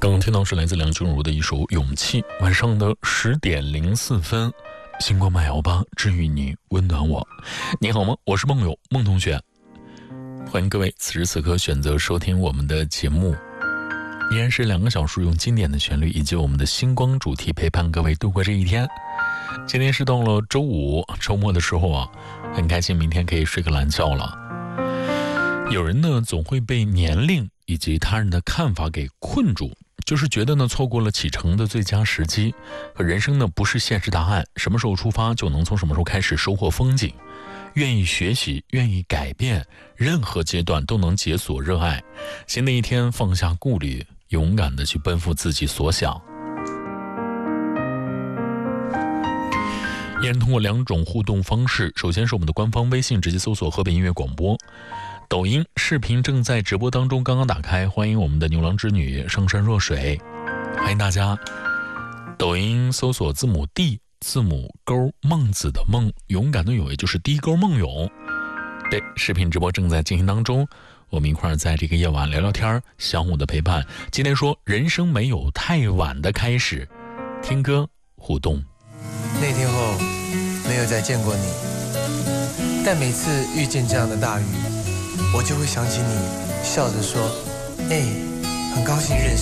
刚刚听到是来自梁静茹的一首《勇气》。晚上的10点04分，星光漫游吧，治愈你，温暖我。你好吗？我是梦友，梦同学。欢迎各位此时此刻选择收听我们的节目，依然是2个小时用经典的旋律以及我们的星光主题陪伴各位度过这一天。今天是到了周五，周末的时候啊，很开心明天可以睡个懒觉了。有人呢总会被年龄以及他人的看法给困住，就是觉得呢错过了启程的最佳时机。可人生呢不是现实答案，什么时候出发就能从什么时候开始收获风景。愿意学习，愿意改变，任何阶段都能解锁热爱。新的一天放下顾虑，勇敢地去奔赴自己所想。依然通过2种互动方式，首先是我们的官方微信直接搜索河北音乐广播，抖音视频正在直播当中，刚刚打开，欢迎我们的牛郎织女上山若水，欢迎大家。抖音搜索字母 D 字母勾孟子的孟，勇敢的勇，也就是低勾孟勇。对，视频直播正在进行当中，我们一块儿在这个夜晚聊聊天，相互的陪伴。今天说人生没有太晚的开始，听歌互动。 那天后没有再见过你，但每次遇见这样的大雨，我就会想起你笑着说：“很高兴认识。”